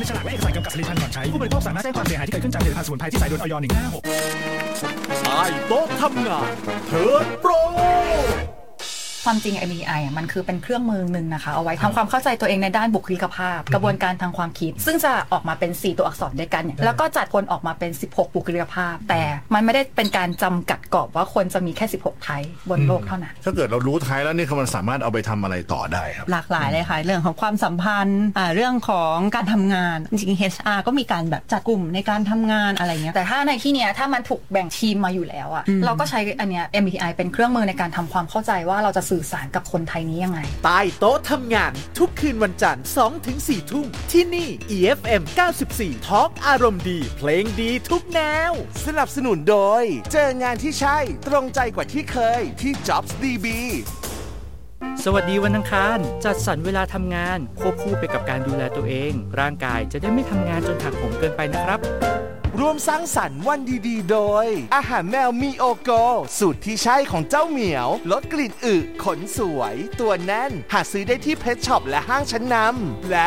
ในฉลากและเอกสารกำกับผลิตภัณฑ์ก่อนใช้ผู้บริโภคสามารถแจ้งความเสียหายที่เกิดขึ้นจากผลิตภัณฑ์สมุนไพรที่ใส่โดย อย. 156 ใต้โต๊ะทำงานเทิร์นโปรความจริง MBTI มันคือเป็นเครื่องมือหนึ่งนะคะเอาไว้ทำความเข้าใจตัวเองในด้านบุคลิกภาพกระบวนการทางความคิดซึ่งจะออกมาเป็น4ตัวอักษรด้วยกันแล้วก็จัดคนออกมาเป็น16บุคลิกภาพแต่มันไม่ได้เป็นการจำกัดกรอบว่าคนจะมีแค่16ไทป์บนโลกเท่านั้นถ้าเกิดเรารู้ไทป์แล้วนี่มันสามารถเอาไปทำอะไรต่อได้ครับหลากหลายเลยค่ะเรื่องของความสัมพันธ์เรื่องของการทำงานจริงๆ HR ก็มีการแบบจัดกลุ่มในการทำงานอะไรเงี้ยแต่ถ้าในที่เนี้ยถ้ามันถูกแบ่งทีมมาอยู่แล้วอะเราก็ใช้อันเนี้ย MBTI เป็นเครื่องมือในการทำความเข้าใจว่าเราจะสื่อสารกับคนไทยนี้ยังไงใต้โต๊ะทำงานทุกคืนวันจันทร์ 2-4 ทุ่มที่นี่ EFM 94 Talk อารมณ์ดีเพลงดีทุกแนวสนับสนุนโดยเจองานที่ใช่ตรงใจกว่าที่เคยที่ Jobs DB สวัสดีวันอังคารจัดสรรเวลาทำงานควบคู่ไปกับการดูแลตัวเองร่างกายจะได้ไม่ทำงานจนหักโหมเกินไปนะครับร่วมสร้างสรรค์วันดีๆโดยอาหารแมวมีโอโกสูตรที่ใช่ของเจ้าเหมียวลดกลิ่นอึขนสวยตัวแน่นหาซื้อได้ที่เพทช็อปและห้างชั้นนำและ